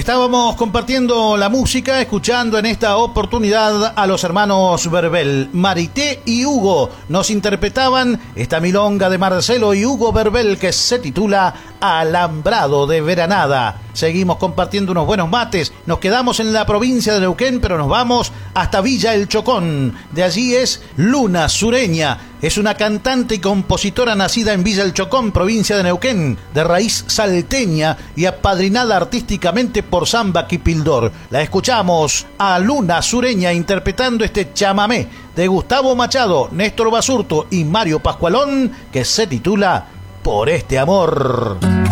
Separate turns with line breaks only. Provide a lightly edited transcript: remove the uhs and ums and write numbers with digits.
Estábamos compartiendo la música, escuchando en esta oportunidad a los hermanos Verbel. Marité y Hugo nos interpretaban esta milonga de Marcelo y Hugo Verbel que se titula Alambrado de Veranada. Seguimos compartiendo unos buenos mates. Nos quedamos en la provincia de Neuquén, pero nos vamos hasta Villa El Chocón. De allí es Luna Sureña. Es una cantante y compositora nacida en Villa El Chocón, provincia de Neuquén, de raíz salteña y apadrinada artísticamente por Samba Quipildor. La escuchamos a Luna Sureña interpretando este chamamé de Gustavo Machado, Néstor Basurto y Mario Pascualón, que se titula Por este amor.